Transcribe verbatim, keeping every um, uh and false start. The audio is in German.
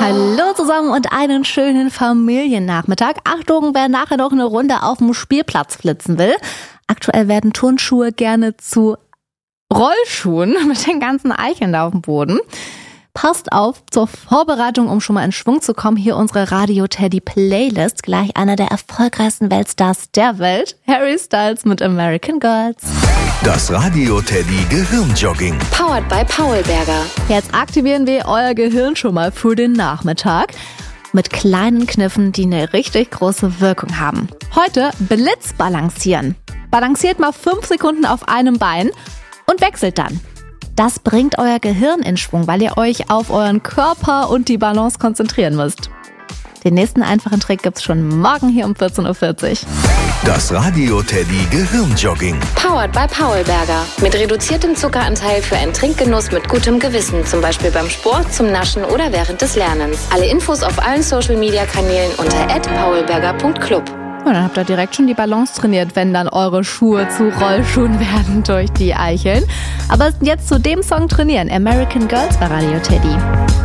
Hallo zusammen und einen schönen Familiennachmittag. Achtung, wer nachher noch eine Runde auf dem Spielplatz flitzen will. Aktuell werden Turnschuhe gerne zu Rollschuhen mit den ganzen Eicheln da auf dem Boden. Passt auf, zur Vorbereitung, um schon mal in Schwung zu kommen, hier unsere Radio Teddy Playlist. Gleich einer der erfolgreichsten Weltstars der Welt, Harry Styles mit American Girls. Das Radio Teddy Gehirnjogging. Powered by Paulberger. Jetzt aktivieren wir euer Gehirn schon mal für den Nachmittag mit kleinen Kniffen, die eine richtig große Wirkung haben. Heute Blitzbalancieren. Balanciert mal fünf Sekunden auf einem Bein und wechselt dann. Das bringt euer Gehirn in Schwung, weil ihr euch auf euren Körper und die Balance konzentrieren müsst. Den nächsten einfachen Trick gibt's schon morgen hier um vierzehn Uhr vierzig. Das Radio Teddy Gehirnjogging. Powered by Paulberger. Mit reduziertem Zuckeranteil für einen Trinkgenuss mit gutem Gewissen. Zum Beispiel beim Sport, zum Naschen oder während des Lernens. Alle Infos auf allen Social-Media-Kanälen unter at paulberger punkt club. Und dann habt ihr direkt schon die Balance trainiert, wenn dann eure Schuhe zu Rollschuhen werden durch die Eicheln. Aber jetzt zu dem Song trainieren. American Girls bei Radio Teddy.